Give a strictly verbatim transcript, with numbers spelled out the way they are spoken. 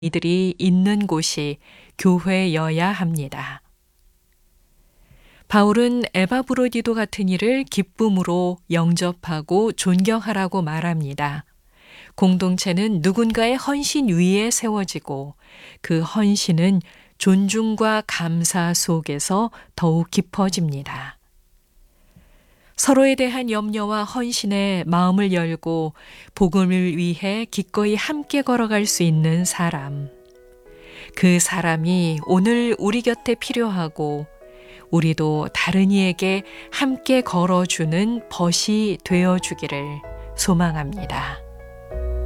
이들이 있는 곳이 교회여야 합니다. 바울은 에바브로디도 같은 이를 기쁨으로 영접하고 존경하라고 말합니다. 공동체는 누군가의 헌신 위에 세워지고 그 헌신은 존중과 감사 속에서 더욱 깊어집니다. 서로에 대한 염려와 헌신에 마음을 열고 복음을 위해 기꺼이 함께 걸어갈 수 있는 사람. 그 사람이 오늘 우리 곁에 필요하고 우리도 다른 이에게 함께 걸어주는 벗이 되어주기를 소망합니다.